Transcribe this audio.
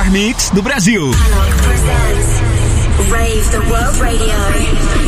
melhor mix do Brasil. Alok presents Rave the World Radio.